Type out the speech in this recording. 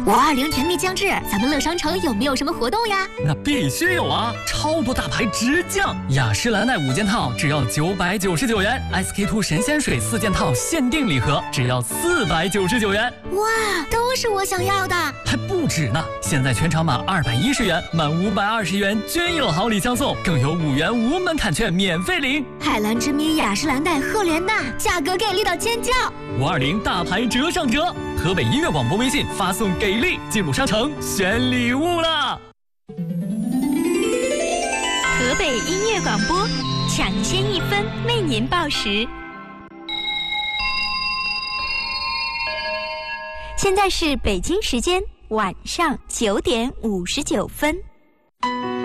520甜蜜将至，咱们乐商城有没有什么活动呀？ 那必须有啊！超多大牌直降，雅诗兰黛5件套只要999元 ，SK-2 神仙水4件套限定礼盒只要499元。 哇，都是我想要的！ 还不止呢！现在全场满210元，满520元均有好礼相送，更有5元无门槛券免费领。 海蓝之谜雅诗兰黛赫莲娜，价格给力到尖叫 ！520大牌折上折，河北音乐广播微信发送给力，进入商城选礼物啦！ 河北音乐广播，抢先1分为您报时。现在是北京时间晚上9点59分。